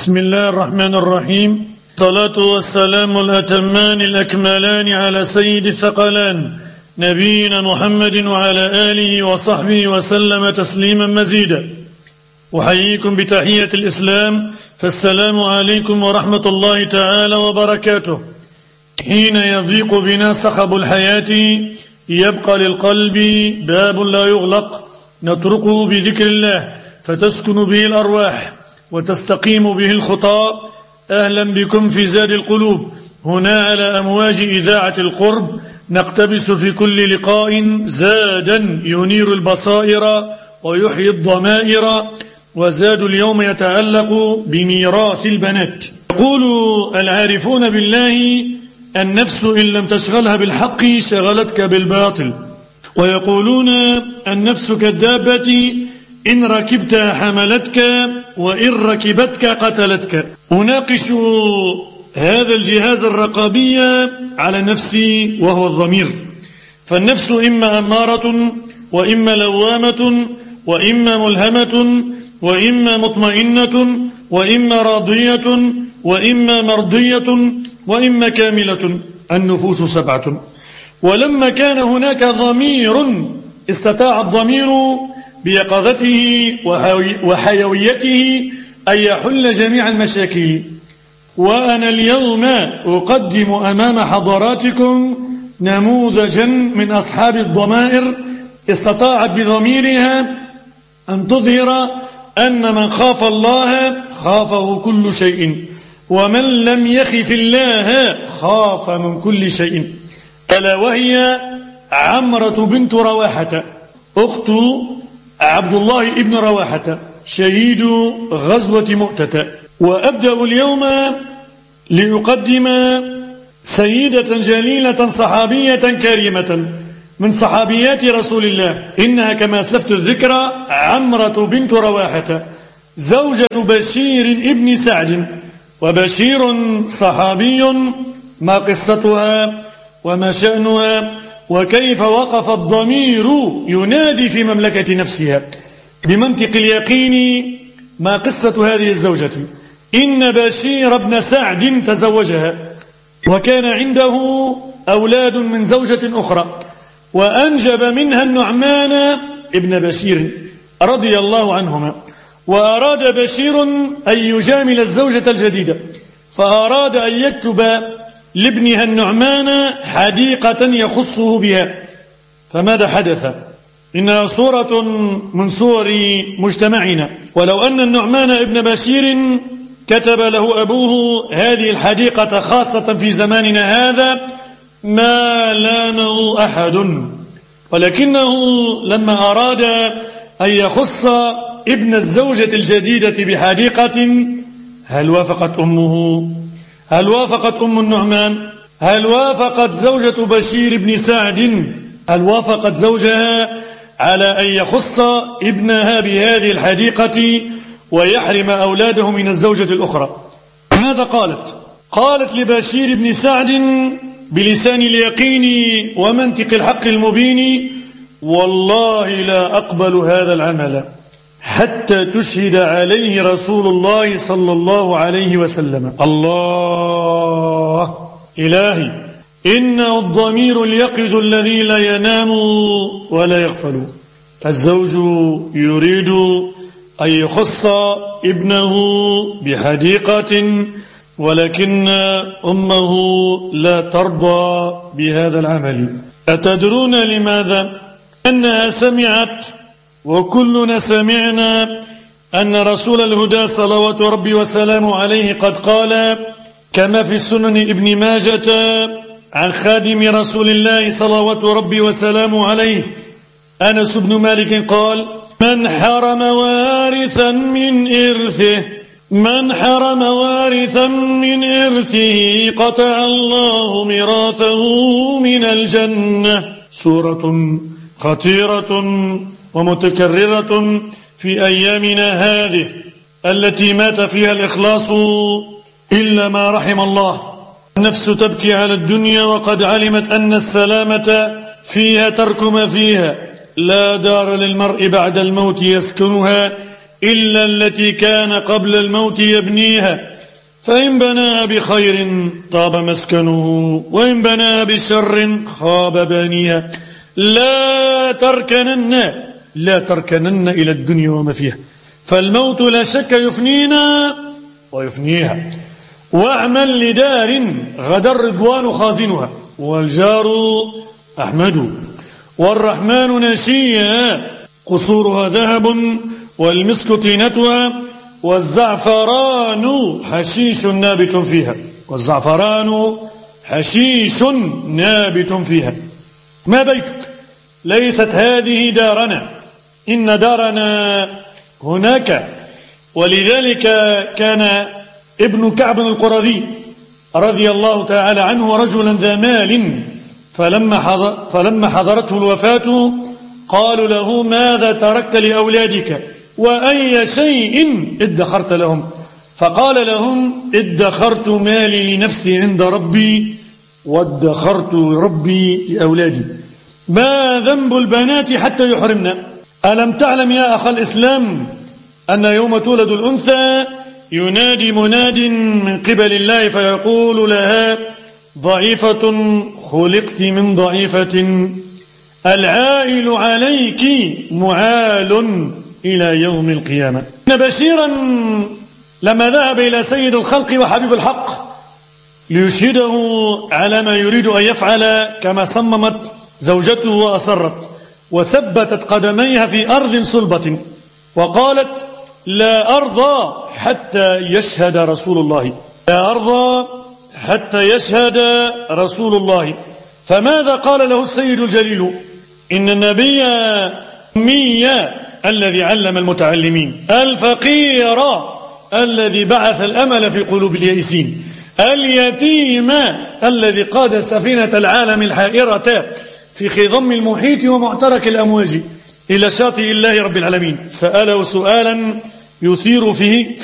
بسم الله الرحمن الرحيم. الصلاة والسلام الأتمان الأكملان على سيد الثقلان نبينا محمد وعلى آله وصحبه وسلم تسليما مزيدا. أحييكم بتحية الإسلام، فالسلام عليكم ورحمة الله تعالى وبركاته. حين يضيق بنا صخب الحياة يبقى للقلب باب لا يغلق نطرقه بذكر الله فتسكن به الأرواح وتستقيم به الخطى. أهلا بكم في زاد القلوب، هنا على أمواج إذاعة القرب نقتبس في كل لقاء زادا ينير البصائر ويحيي الضمائر. وزاد اليوم يتعلق بميراث البنات. يقول العارفون بالله: النفس إن لم تشغلها بالحق شغلتك بالباطل. ويقولون: النفس كالدابة إن ركبتها حملتك وإن ركبتك قتلتك. أناقش هذا الجهاز الرقابي على نفسي وهو الضمير. فالنفس إما أمارة وإما لوامة وإما ملهمة وإما مطمئنة وإما راضية وإما مرضية وإما كاملة. النفوس 7. ولما كان هناك ضمير استطاع الضمير بيقظته وحيويته أن يحل جميع المشاكل. وأنا اليوم أقدم أمام حضراتكم نموذجا من أصحاب الضمائر استطاعت بضميرها أن تظهر أن من خاف الله خافه كل شيء، ومن لم يخف الله خاف من كل شيء. ألا وهي عمرة بنت رواحة، أخت عبد الله ابن رواحة شهيد غزوة مؤتة. وأبدأ اليوم لأقدم سيدة جليلة صحابية كريمة من صحابيات رسول الله، إنها كما أسلفت الذكر عمرة بنت رواحة زوجة بشير ابن سعد. وبشير صحابي، ما قصتها وما شأنها وكيف وقف الضمير ينادي في مملكة نفسها بمنطق اليقين. ما قصة هذه الزوجة؟ إن بشير بن سعد تزوجها وكان عنده أولاد من زوجة أخرى، وأنجب منها النعمان ابن بشير رضي الله عنهما. وأراد بشير أن يجامل الزوجة الجديدة، فأراد أن يكتب لابنها النعمان حديقة يخصه بها. فماذا حدث؟ إنها صورة من صور مجتمعنا. ولو أن النعمان ابن بشير كتب له أبوه هذه الحديقة خاصة في زماننا هذا ما لامه أحد، ولكنه لما أراد أن يخص ابن الزوجة الجديدة بحديقة، هل وافقت أمه؟ هل وافقت أم النعمان؟ هل وافقت زوجة بشير بن سعد؟ هل وافقت زوجها على أن يخص ابنها بهذه الحديقة ويحرم أولاده من الزوجة الأخرى؟ ماذا قالت؟ قالت لبشير بن سعد بلسان اليقين ومنطق الحق المبين: والله لا أقبل هذا العمل حتى تشهد عليه رسول الله صلى الله عليه وسلم. الله إلهي، إنه الضمير اليقظ الذي لا ينام ولا يغفل. الزوج يريد أن يخص ابنه بحديقة، ولكن أمه لا ترضى بهذا العمل. أتدرون لماذا؟ أنها سمعت وكلنا سمعنا أن رسول الهدى صلوات ربي وسلامه عليه قد قال كما في سنن ابن ماجة عن خادم رسول الله صلوات ربي وسلامه عليه أنس بن مالك قال: من حرم وارثا من إرثه قطع الله ميراثه من الجنة. سورة خطيرة ومتكررة في أيامنا هذه التي مات فيها الإخلاص إلا ما رحم الله. النفس تبكي على الدنيا وقد علمت أن السلامة فيها ترك ما فيها. لا دار للمرء بعد الموت يسكنها إلا التي كان قبل الموت يبنيها، فإن بناها بخير طاب مسكنه، وإن بناها بشر خاب بانيها. لا تركنن إلى الدنيا وما فيها، فالموت لا شك يفنينا ويفنيها. واعمل لدار غدا الرضوان خازنها، والجار أحمد، والرحمن نسيها، قصورها ذهب والمسك طينتها، والزعفران حشيش نابت فيها، والزعفران حشيش نابت فيها. ما بيتك؟ ليست هذه دارنا، إن دارنا هناك. ولذلك كان ابن كعب القرظي رضي الله تعالى عنه رجلا ذا مال، فلما حضرته الوفاة قالوا له: ماذا تركت لأولادك وأي شيء ادخرت لهم؟ فقال لهم: ادخرت مالي لنفسي عند ربي، وادخرت ربي لأولادي. ما ذنب البنات حتى يحرمنا؟ ألم تعلم يا أخ الإسلام أن يوم تولد الأنثى ينادي مناد من قبل الله فيقول لها: ضعيفة خلقت من ضعيفة، العائل عليك معال إلى يوم القيامة. إن بشيرا لما ذهب إلى سيد الخلق وحبيب الحق ليشهده على ما يريد أن يفعل كما صممت زوجته وأصرت، وثبتت قدميها في أرض صلبة وقالت: لا أرضى حتى يشهد رسول الله، لا أرضى حتى يشهد رسول الله. فماذا قال له السيد الجليل؟ إن النبي أمي الذي علم المتعلمين، الفقير الذي بعث الأمل في قلوب اليائسين، اليتيم الذي قاد سفينة العالم الحائرة في خضم المحيط ومعترك الأمواج إلى شاطئ الله رب العالمين. سأله سؤالا يثير فيه